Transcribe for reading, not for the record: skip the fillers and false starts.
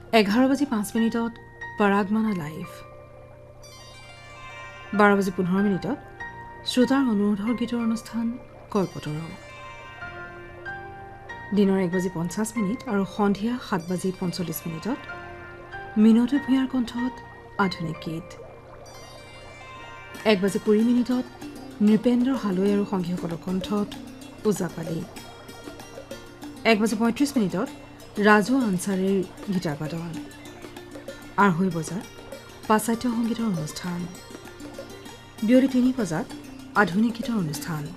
11:05 পৰাগমানা live 12:15 শ্ৰোতাৰ অনুৰোধৰ গীতৰ অনুষ্ঠান কল্পতৰু দিনৰ 1:50 আৰু সন্ধিয়া 7:45 মিনতী ভূঞাৰ কণ্ঠত আধুনিক গীত 1:20 নৃপেন্দ্ৰ হালৈ আৰু সংগীসকলৰ কণ্ঠত ওজাপালি 1:35 ৰাজু আনচাৰীৰ গীটাৰ বাদন 2:30 পাশ্চাত্য সংগীতৰ অনুষ্ঠান 3:00 আধুনিক গীতৰ অনুষ্ঠান